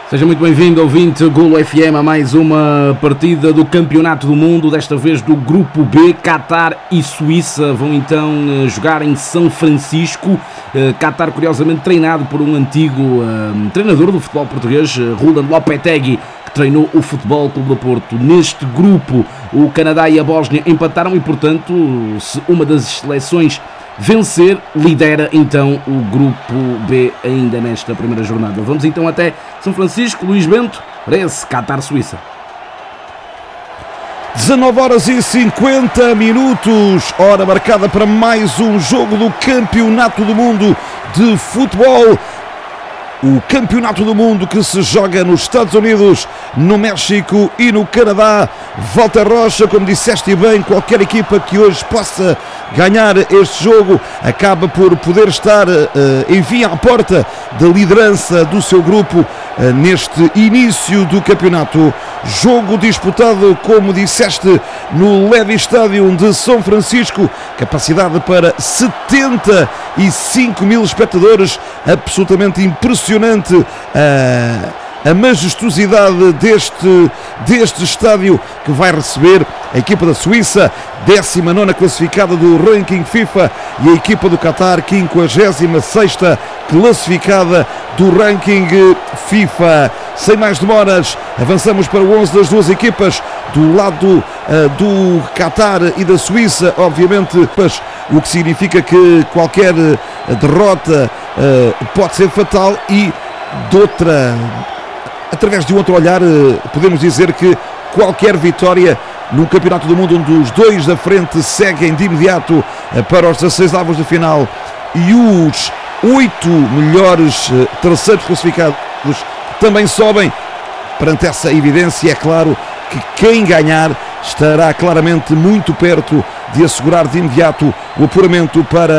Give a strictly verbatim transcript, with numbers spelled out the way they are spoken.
Seja muito bem-vindo, ouvinte Golo F M, a mais uma partida do Campeonato do Mundo, desta vez do Grupo B. Qatar e Suíça vão então jogar em São Francisco. Qatar, curiosamente, treinado por um antigo uh, treinador do futebol português, Roland Lopetegui, que treinou o Futebol Clube do Porto. Neste grupo, o Canadá e a Bósnia empataram e, portanto, se uma das seleções vencer, lidera então o Grupo B ainda nesta primeira jornada. Vamos então até São Francisco. Luís Bento, para esse Qatar-Suíça. dezanove horas e cinquenta minutos, hora marcada para mais um jogo do Campeonato do Mundo de Futebol. O Campeonato do Mundo que se joga nos Estados Unidos, no México e no Canadá. Walter Rocha, como disseste bem, qualquer equipa que hoje possa ganhar este jogo acaba por poder estar uh, em via à porta da liderança do seu grupo uh, neste início do campeonato. Jogo disputado, como disseste, no Levi Stadium de São Francisco, capacidade para setenta e cinco mil espectadores, absolutamente impressionante uh, a majestosidade deste, deste estádio, que vai receber a equipa da Suíça, décima nona classificada do ranking FIFA, e a equipa do Qatar, quinquagésima sexta classificada do ranking FIFA. Sem mais demoras, avançamos para o onze das duas equipas. Do lado uh, do Qatar e da Suíça, obviamente, o que significa que qualquer derrota uh, pode ser fatal, e de outra... através de um outro olhar, podemos dizer que qualquer vitória num Campeonato do Mundo onde os dois da frente seguem de imediato para os dezasseis avos de final e os oito melhores terceiros classificados também sobem, perante essa evidência, é claro que quem ganhar estará claramente muito perto de assegurar de imediato o apuramento para